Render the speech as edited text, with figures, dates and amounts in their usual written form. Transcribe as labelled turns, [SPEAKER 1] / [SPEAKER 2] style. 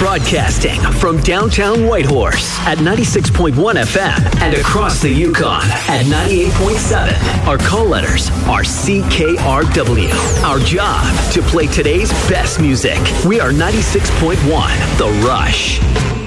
[SPEAKER 1] Broadcasting from downtown Whitehorse at 96.1 FM and across the Yukon at 98.7. Our call letters are CKRW. Our job to play today's best music. We are 96.1 The Rush.